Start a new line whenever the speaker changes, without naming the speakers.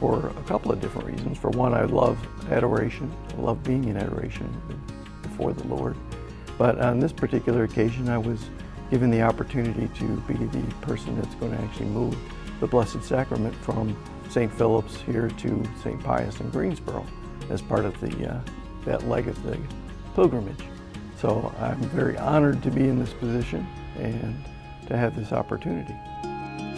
for a couple of different reasons. For one, I love adoration. I love being in adoration before the Lord. But on this particular occasion, I was given the opportunity to be the person that's going to actually move the Blessed Sacrament from St. Philip's here to St. Pius in Greensboro as part of that leg of the pilgrimage. So I'm very honored to be in this position and to have this opportunity.